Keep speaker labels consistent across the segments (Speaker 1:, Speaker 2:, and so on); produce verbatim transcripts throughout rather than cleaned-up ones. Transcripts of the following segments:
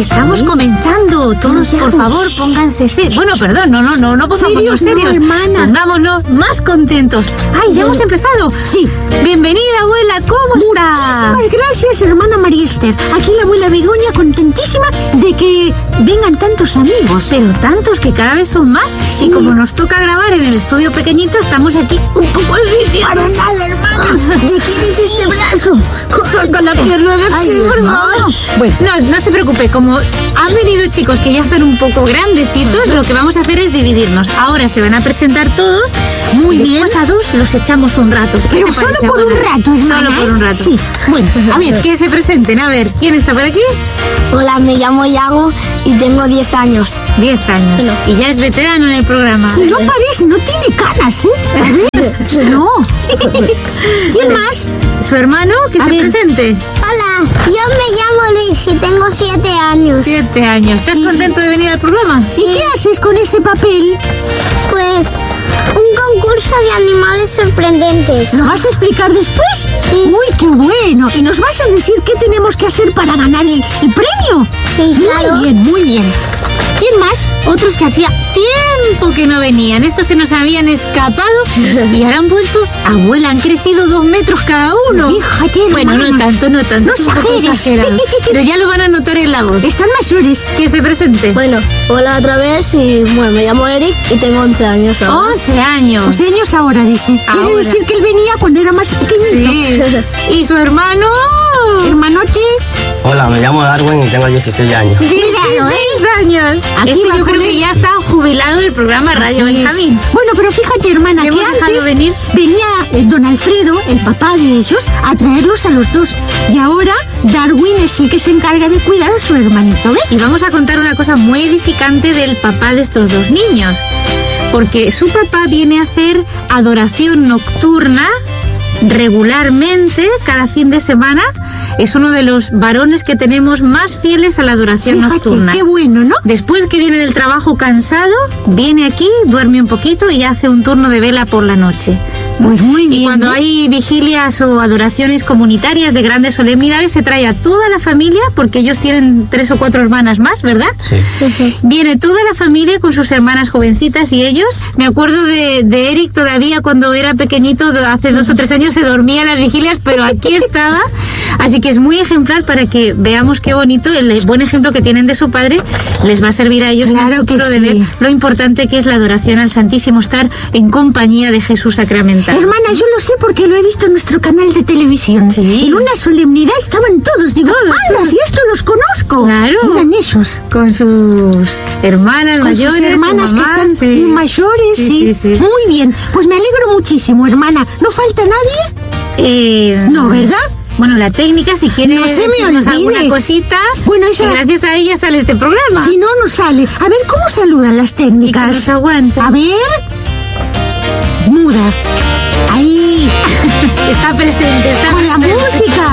Speaker 1: Estamos comenzando. Todos, por favor, pónganse serios. Bueno, perdón, no, no, no, no pongámonos serios.
Speaker 2: No, hermana.
Speaker 1: Pongámonos más contentos. Ay, ¿ya hemos empezado?
Speaker 2: Sí.
Speaker 1: Bienvenida, abuela, ¿cómo está?
Speaker 2: Muchísimas gracias, hermana María Esther. Aquí la abuela Begoña contentísima de que vengan tantos amigos.
Speaker 1: Pero tantos que cada vez son más. Sí. Y como nos toca grabar en el estudio pequeñito, estamos aquí un poco difíciles.
Speaker 2: Para nada, hermana. ¿De quién es este brazo?
Speaker 1: Con, con la pierna de
Speaker 2: Ay, hermana.
Speaker 1: Bueno, no, no se preocupe. Como han venido chicos que ya están un poco grandecitos, lo que vamos a hacer es dividirnos. Ahora se van a presentar todos.
Speaker 2: Muy
Speaker 1: y
Speaker 2: bien.
Speaker 1: Después a dos los echamos un rato.
Speaker 2: Pero solo por un rato, hermana.
Speaker 1: Solo por un rato.
Speaker 2: Sí. Bueno, a ver.
Speaker 1: Que se presenten. A ver, ¿quién está por aquí?
Speaker 3: Hola, me llamo Iago y tengo diez años.
Speaker 1: diez años.
Speaker 3: No.
Speaker 1: Y ya es veterano en el programa.
Speaker 2: Sí, no parece, no tiene canas, ¿eh? A ver, no. ¿Quién más?
Speaker 1: ¿Su hermano? Que
Speaker 2: A
Speaker 1: se
Speaker 2: ver.
Speaker 1: presente.
Speaker 3: Hola, yo me llamo Luis y tengo siete años.
Speaker 1: Siete años. ¿Estás
Speaker 2: Sí.
Speaker 1: contento de venir al programa?
Speaker 2: ¿Y qué haces con ese papel?
Speaker 3: Pues un concurso de animales sorprendentes.
Speaker 2: ¿Lo vas a explicar después?
Speaker 3: Sí.
Speaker 2: Uy, qué bueno. ¿Y nos vas a decir qué tenemos que hacer para ganar el, el premio?
Speaker 3: Sí, claro.
Speaker 2: Muy bien, muy bien. ¿Quién más?
Speaker 1: Otros que hacía tiempo que no venían. Estos se nos habían escapado y ahora han vuelto. Abuela, han crecido dos metros cada uno.
Speaker 2: Fíjate,
Speaker 1: Bueno, no
Speaker 2: hermana.
Speaker 1: tanto, no tanto.
Speaker 2: No
Speaker 1: es un poco
Speaker 2: exageres.
Speaker 1: exagerado. Pero ya lo van a notar en la voz.
Speaker 2: Están mayores.
Speaker 1: Que se presente.
Speaker 3: Bueno, hola otra vez y bueno, me llamo Eric y tengo once años ahora.
Speaker 1: once años.
Speaker 2: Once años ahora, dice. Quiere
Speaker 1: Ahora.
Speaker 2: decir que él venía cuando era más pequeñito.
Speaker 1: Sí. ¿Y su hermano?
Speaker 2: Hermanote.
Speaker 4: Hola, me llamo Darwin y tengo dieciséis años.
Speaker 2: Claro, ¿eh?
Speaker 1: dieciséis años.
Speaker 2: Aquí
Speaker 1: Este
Speaker 2: va
Speaker 1: yo
Speaker 2: con
Speaker 1: creo
Speaker 2: él.
Speaker 1: que ya está jubilado del programa Radio
Speaker 2: Así es.
Speaker 1: Benjamín.
Speaker 2: Bueno, pero fíjate, hermana,
Speaker 1: ¿Le
Speaker 2: que
Speaker 1: hemos dejado
Speaker 2: antes
Speaker 1: venir?
Speaker 2: venía eh, don Alfredo, el papá de ellos, a traerlos a los dos. Y ahora Darwin es el que se encarga de cuidar a su hermanito, ¿ves?
Speaker 1: Y vamos a contar una cosa muy edificante del papá de estos dos niños. Porque su papá viene a hacer adoración nocturna regularmente, cada fin de semana. Es uno de los varones que tenemos más fieles a la adoración
Speaker 2: Fíjate,
Speaker 1: nocturna.
Speaker 2: qué bueno, ¿no?
Speaker 1: Después que viene del trabajo cansado, viene aquí, duerme un poquito y hace un turno de vela por la noche.
Speaker 2: Pues muy bien.
Speaker 1: Y cuando
Speaker 2: ¿eh?
Speaker 1: hay vigilias o adoraciones comunitarias de grandes solemnidades, se trae a toda la familia, porque ellos tienen tres o cuatro hermanas más, ¿verdad?
Speaker 4: Sí.
Speaker 1: Viene toda la familia con sus hermanas jovencitas y ellos. Me acuerdo de, de Eric todavía cuando era pequeñito, de hace dos o tres años, se dormía en las vigilias, pero aquí estaba. Así que es muy ejemplar para que veamos qué bonito, el buen ejemplo que tienen de su padre les va a servir a ellos en
Speaker 2: Claro
Speaker 1: el futuro
Speaker 2: que
Speaker 1: de
Speaker 2: sí.
Speaker 1: ver lo importante que es la adoración al Santísimo, estar en compañía de Jesús sacramentado.
Speaker 2: Hermana, yo lo sé porque lo he visto en nuestro canal de televisión.
Speaker 1: Sí.
Speaker 2: En una solemnidad estaban todos. Digo,
Speaker 1: Todos.
Speaker 2: anda, si esto los conozco.
Speaker 1: Claro.
Speaker 2: Eran esos.
Speaker 1: Con sus hermanas
Speaker 2: Con
Speaker 1: mayores,
Speaker 2: sus hermanas
Speaker 1: su
Speaker 2: que
Speaker 1: mamá,
Speaker 2: están
Speaker 1: sí.
Speaker 2: muy mayores,
Speaker 1: Sí,
Speaker 2: sí.
Speaker 1: sí, sí.
Speaker 2: Muy bien. Pues me alegro muchísimo, hermana. ¿No falta nadie?
Speaker 1: Eh,
Speaker 2: No, ¿verdad?
Speaker 1: Bueno, la técnica, si quiere
Speaker 2: No se me
Speaker 1: decirnos
Speaker 2: olvide.
Speaker 1: alguna cosita,
Speaker 2: Bueno, esa-
Speaker 1: que gracias a ella sale este programa.
Speaker 2: Si no, no sale. A ver, ¿cómo saludan las
Speaker 1: Y que
Speaker 2: técnicas?
Speaker 1: nos aguanta.
Speaker 2: A ver. Muda. Ahí.
Speaker 1: Está presente, está
Speaker 2: Con la
Speaker 1: presente.
Speaker 2: música.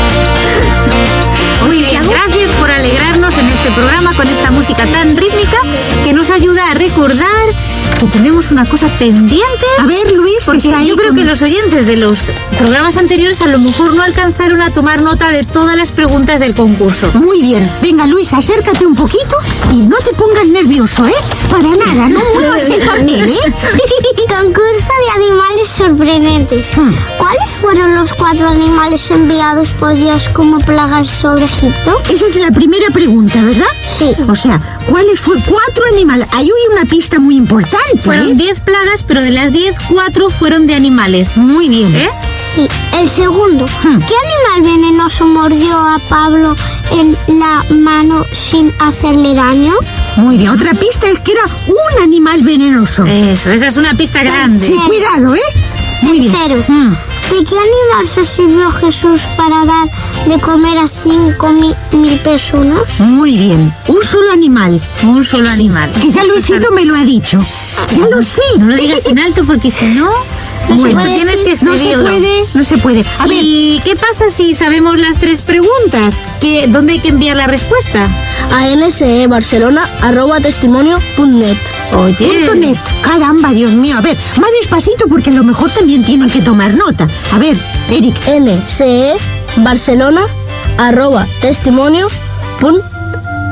Speaker 1: Muy bien, gracias por alegrarnos en este programa con esta música tan rítmica que nos ayuda a recordar que tenemos una cosa pendiente.
Speaker 2: A ver, Luis, que
Speaker 1: Porque
Speaker 2: está ahí
Speaker 1: yo creo
Speaker 2: con-
Speaker 1: que los oyentes de los programas anteriores a lo mejor no alcanzaron a tomar nota de todas las preguntas del concurso.
Speaker 2: Muy bien. Venga, Luis, acércate un poquito y no te pongas nervioso, ¿eh? Para nada, no muevas el papel, ¿eh?
Speaker 3: Concurso de animales sorprendentes.
Speaker 2: Hmm.
Speaker 3: ¿Cuáles fueron los cuatro animales enviados por Dios como plagas sobre Egipto?
Speaker 2: Esa es la primera pregunta, ¿verdad?
Speaker 3: Sí.
Speaker 2: O sea, ¿cuáles fue cuatro animales? Ahí hay una pista muy importante.
Speaker 1: Fueron
Speaker 2: ¿eh?
Speaker 1: diez plagas, pero de las diez, cuatro fueron de animales.
Speaker 2: Muy bien.
Speaker 1: ¿Eh?
Speaker 3: Sí. El segundo.
Speaker 2: Hmm.
Speaker 3: ¿Qué animal venenoso mordió a Pablo en la mano sin hacerle daño?
Speaker 2: Muy bien. Otra pista es que era un animal venenoso.
Speaker 1: Eso, esa es una pista grande.
Speaker 2: Sí, cuidado, ¿eh? Muy bien.
Speaker 3: Tercero.
Speaker 2: Mm.
Speaker 3: ¿De qué animal se sirvió Jesús para dar de comer a cinco mi- mil personas?
Speaker 2: Muy bien. Un solo animal.
Speaker 1: Un solo animal.
Speaker 2: Que ya Luisito me lo ha dicho. Ya lo sé.
Speaker 1: No lo digas en alto porque si no,
Speaker 2: Bueno,
Speaker 1: esto tienes que
Speaker 2: no se
Speaker 1: escribirlo.
Speaker 2: puede, no se puede. A ver,
Speaker 1: ¿Y qué pasa si sabemos las tres preguntas? ¿Qué, ¿Dónde hay que enviar la respuesta?
Speaker 5: A nsebarcelona arroba testimonio punto net.
Speaker 1: Oye.
Speaker 2: punto net. Caramba, Dios mío. A ver, más despacito porque a lo mejor también tienen que tomar nota. A ver, Eric.
Speaker 5: ncebarcelona arroba testimonio punto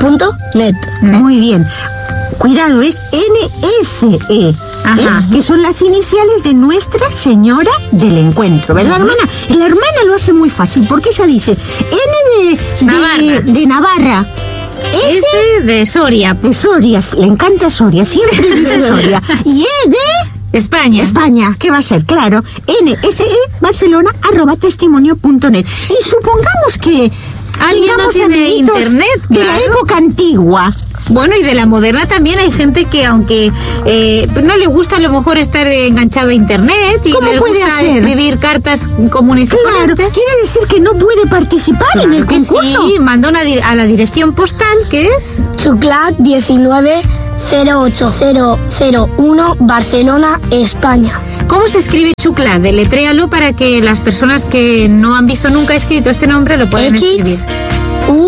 Speaker 5: punto net.
Speaker 2: Muy bien. Cuidado, es N S E, ¿eh? Que son las iniciales de Nuestra Señora del Encuentro, ¿verdad, hermana? La hermana lo hace muy fácil, porque ella dice N de, de
Speaker 1: Navarra.
Speaker 2: de Navarra. S
Speaker 1: S de Soria.
Speaker 2: de Soria, le encanta Soria, siempre dice Soria. Y E de
Speaker 1: España.
Speaker 2: España, ¿qué va a ser? Claro, N S E Barcelona arroba testimonio punto net. Y supongamos que
Speaker 1: Alguien no
Speaker 2: tengamos
Speaker 1: tiene
Speaker 2: amiguitos
Speaker 1: internet,
Speaker 2: de la
Speaker 1: claro.
Speaker 2: época antigua.
Speaker 1: Bueno, y de la moderna también hay gente que, aunque eh, no le gusta a lo mejor estar enganchado a internet y
Speaker 2: ¿Cómo
Speaker 1: le
Speaker 2: puede
Speaker 1: gusta
Speaker 2: hacer?
Speaker 1: escribir cartas comunes y
Speaker 2: Claro,
Speaker 1: corrientes.
Speaker 2: quiere decir que no puede participar en el
Speaker 1: Claro que
Speaker 2: concurso.
Speaker 1: sí, manda una di- a la dirección postal que es
Speaker 5: Chuclat diecinueve cero ocho cero cero uno, Barcelona, España.
Speaker 1: ¿Cómo se escribe Chucla? Deletréalo para que las personas que no han visto nunca escrito este nombre lo puedan escribir.
Speaker 5: X U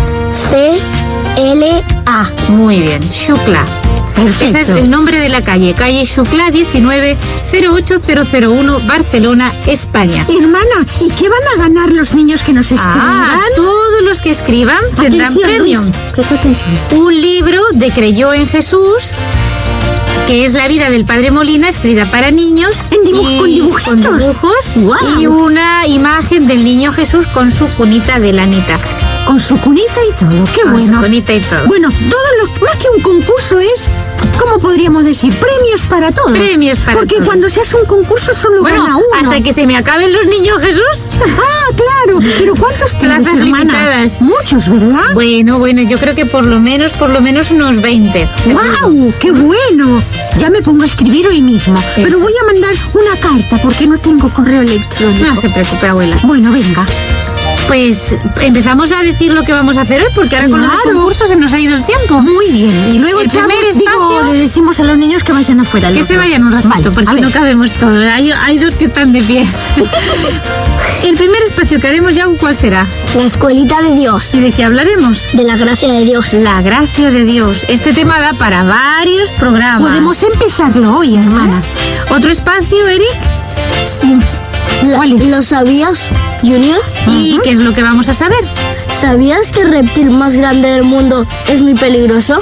Speaker 5: C L A.
Speaker 1: Muy bien, Chucla.
Speaker 2: Perfecto.
Speaker 1: Ese es el nombre de la calle, calle Chucla diecinueve cero ocho cero cero uno, Barcelona, España.
Speaker 2: Hermana, ¿y qué van a ganar los niños que nos escriban?
Speaker 1: Ah, todos los que escriban tendrán
Speaker 2: Atención,
Speaker 1: premio.
Speaker 2: Luis, presta atención.
Speaker 1: Un libro de Creyó en Jesús, que es la vida del Padre Molina, escrita para niños.
Speaker 2: En dibuj-
Speaker 1: y-
Speaker 2: con dibujitos.
Speaker 1: con dibujos.
Speaker 2: Guau.
Speaker 1: Y una imagen del niño Jesús con su cunita de lanita.
Speaker 2: Con su cunita y todo, qué
Speaker 1: Con
Speaker 2: bueno.
Speaker 1: su cunita y todo.
Speaker 2: Bueno, todo lo más que un concurso es, ¿cómo podríamos decir? Premios para todos.
Speaker 1: Premios para
Speaker 2: Porque
Speaker 1: todos.
Speaker 2: cuando se hace un concurso solo
Speaker 1: Bueno,
Speaker 2: gana uno.
Speaker 1: hasta que se me acaben los niños Jesús.
Speaker 2: Ah, claro. Pero ¿cuántos tienes,
Speaker 1: Plazas
Speaker 2: hermana?
Speaker 1: limitadas.
Speaker 2: Muchos, ¿verdad?
Speaker 1: Bueno, bueno, yo creo que por lo menos, por lo menos unos veinte.
Speaker 2: ¡Guau! ¡Qué bueno! Ya me pongo a escribir hoy mismo. Pero voy a mandar una carta porque no tengo correo electrónico.
Speaker 1: No se preocupe, abuela.
Speaker 2: Bueno, venga.
Speaker 1: Pues empezamos a decir lo que vamos a hacer hoy, porque ahora con los
Speaker 2: Claro.
Speaker 1: concursos se nos ha ido el tiempo.
Speaker 2: Muy bien. Y luego
Speaker 1: El
Speaker 2: echamos,
Speaker 1: primer
Speaker 2: digo,
Speaker 1: espacio-
Speaker 2: le decimos a los niños que vayan afuera.
Speaker 1: Que
Speaker 2: los
Speaker 1: se
Speaker 2: dos.
Speaker 1: vayan un ratito,
Speaker 2: Vale, a
Speaker 1: porque
Speaker 2: ver.
Speaker 1: no cabemos todos. Hay, hay dos que están de pie. El primer espacio que haremos ya, ¿cuál será?
Speaker 5: La escuelita de Dios.
Speaker 1: ¿Y de qué hablaremos?
Speaker 5: De la gracia de Dios.
Speaker 1: La gracia de Dios. Este tema da para varios programas.
Speaker 2: Podemos empezarlo hoy, hermana.
Speaker 1: ¿Otro espacio, Eric?
Speaker 5: Sí. La-
Speaker 2: ¿Cuál es?
Speaker 5: ¿Lo sabías, Junior?
Speaker 1: ¿Y qué es lo que vamos a saber?
Speaker 5: ¿Sabías que el reptil más grande del mundo es muy peligroso?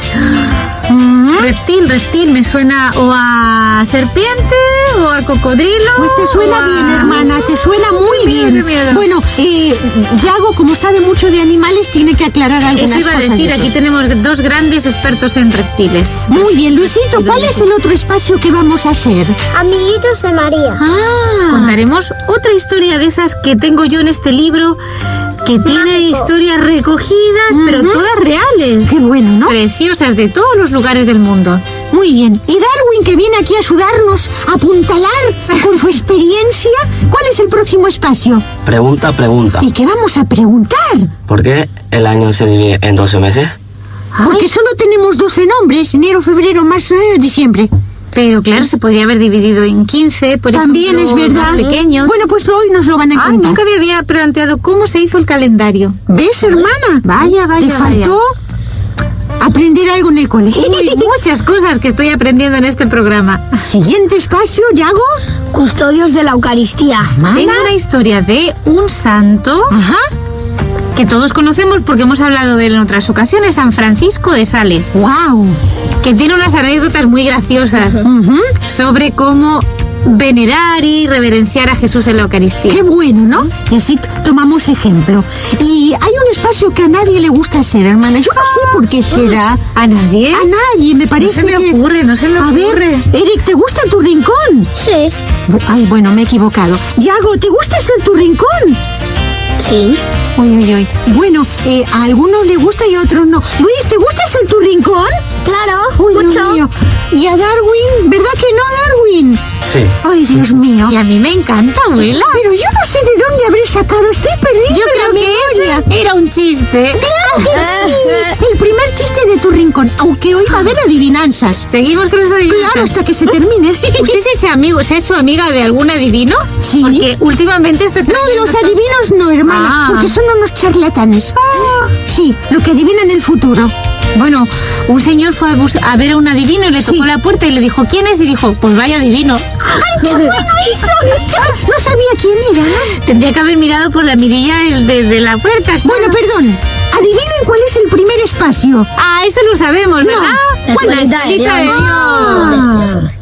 Speaker 1: Reptil, reptil, me suena o a serpiente o a cocodrilo.
Speaker 2: Pues te suena
Speaker 1: o a-
Speaker 2: bien, hermana, te suena muy
Speaker 1: Miedo,
Speaker 2: bien.
Speaker 1: miedo.
Speaker 2: Bueno, eh, Yago, como sabe mucho de animales, tiene que aclarar algunas
Speaker 1: Eso iba a
Speaker 2: cosas
Speaker 1: decir,
Speaker 2: de
Speaker 1: aquí
Speaker 2: eso.
Speaker 1: tenemos dos grandes expertos en reptiles.
Speaker 2: Muy bien, Luisito, ¿cuál es el otro espacio que vamos a hacer?
Speaker 3: Amiguitos de María.
Speaker 2: Ah,
Speaker 1: Contaremos otra historia de esas que tengo yo en este libro, que tiene historias recogidas, pero todas reales.
Speaker 2: qué bueno, ¿no?
Speaker 1: Preciosas de todos los lugares del mundo.
Speaker 2: Muy bien. ¿Y Darwin, que viene aquí a ayudarnos a apuntalar con su experiencia? ¿Cuál es el próximo espacio?
Speaker 4: Pregunta, pregunta.
Speaker 2: ¿Y qué vamos a preguntar?
Speaker 4: ¿Por qué el año se divide en doce meses?
Speaker 2: Porque solo tenemos doce nombres, enero, febrero, marzo, eh, diciembre.
Speaker 1: Pero claro, se podría haber dividido en quince, por
Speaker 2: También es
Speaker 1: ejemplo,
Speaker 2: verdad.
Speaker 1: más pequeños.
Speaker 2: Bueno, pues hoy nos lo van a
Speaker 1: Ah,
Speaker 2: contar.
Speaker 1: nunca me había planteado cómo se hizo el calendario.
Speaker 2: ¿Ves, hermana?
Speaker 1: Vaya, vaya,
Speaker 2: Te faltó aprender algo en el colegio.
Speaker 1: Uy, muchas cosas que estoy aprendiendo en este programa.
Speaker 2: Siguiente espacio, Yago.
Speaker 5: Custodios de la Eucaristía.
Speaker 2: Mana.
Speaker 1: Tengo una historia de un santo
Speaker 2: Ajá.
Speaker 1: que todos conocemos porque hemos hablado de él en otras ocasiones, San Francisco de Sales,
Speaker 2: Wow.
Speaker 1: que tiene unas anécdotas muy graciosas sobre cómo venerar y reverenciar a Jesús en la Eucaristía.
Speaker 2: Qué bueno, ¿no? Y así t- tomamos ejemplo. Y hay un espacio que a nadie le gusta hacer, hermana. Yo no sé por qué será.
Speaker 1: ¿A nadie?
Speaker 2: A nadie, me
Speaker 1: No
Speaker 2: parece
Speaker 1: se me
Speaker 2: que...
Speaker 1: ocurre, no se me
Speaker 2: A
Speaker 1: ocurre.
Speaker 2: ver, Eric, ¿te gusta tu rincón?
Speaker 5: Sí.
Speaker 2: Ay, bueno, me he equivocado. Yago, ¿te gusta hacer tu rincón?
Speaker 5: Sí.
Speaker 2: Uy, uy, uy. Bueno, eh, a algunos le gusta y a otros no. Luis, ¿te gusta hacer tu rincón?
Speaker 3: Claro,
Speaker 2: Uy, Dios
Speaker 3: mucho.
Speaker 2: mío. ¿Y a Darwin? ¿Verdad que no, Darwin?
Speaker 4: Sí.
Speaker 2: Ay, Dios mío.
Speaker 1: Y a mí me encanta, abuela.
Speaker 2: Pero yo no sé de dónde habré sacado. Estoy perdiendo
Speaker 1: Yo
Speaker 2: la
Speaker 1: creo que
Speaker 2: memoria.
Speaker 1: ese era un chiste.
Speaker 2: ¡Claro que sí! El primer chiste de tu rincón, aunque hoy va a haber adivinanzas.
Speaker 1: Seguimos con esta adivinanza.
Speaker 2: Claro, hasta que se termine.
Speaker 1: ¿Usted se ha hecho amigo, se ha hecho amiga de algún adivino?
Speaker 2: Sí.
Speaker 1: Porque últimamente este
Speaker 2: No, los adivinos no, hermana,
Speaker 1: Ah.
Speaker 2: porque son unos charlatanes. Sí, lo que adivinan el futuro.
Speaker 1: Bueno, un señor fue a, bus- a ver a un adivino y le tocó
Speaker 2: Sí.
Speaker 1: la puerta y le dijo, ¿quién es? Y dijo, pues vaya adivino.
Speaker 2: ¡Ay, qué bueno eso! No sabía quién era, ¿no?
Speaker 1: Tendría que haber mirado por la mirilla el de, de la puerta.
Speaker 2: Bueno, perdón. Adivinen cuál es el primer espacio espacio?
Speaker 1: Ah, eso lo sabemos, ¿verdad?
Speaker 5: la
Speaker 1: ¿Cuál?
Speaker 5: escuelita de
Speaker 1: escuelita de
Speaker 5: Dios.
Speaker 1: Dios.
Speaker 2: Ah.